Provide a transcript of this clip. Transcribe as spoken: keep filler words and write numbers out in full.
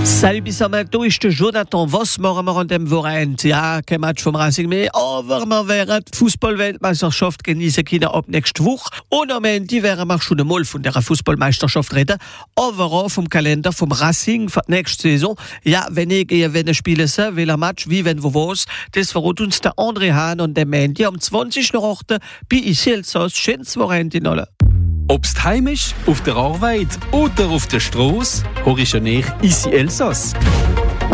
Salut Bismarck, du ist der Jonathan. Was machen wir an dem Wochenende? Ja, kein Match vom Racing mehr, aber wir werden die Fußball-Weltmeisterschaft genießen können ab nächste Woche. Und am Ende werden wir schon einmal von der Fußballmeisterschaft reden, aber auch vom Kalender vom Racing für die nächste Saison. Ja, wenn ich gehe, wenn ich spiele, welcher Match, wie, wenn, wo, was, das verrät uns der André Hahn und der Mandy am zwanzigsten achten bei Iselsos. Schönes Wochenende in alle. Ob's heim ist, auf der Arbeit oder auf der Straße, hörst du nicht Isi Elsass.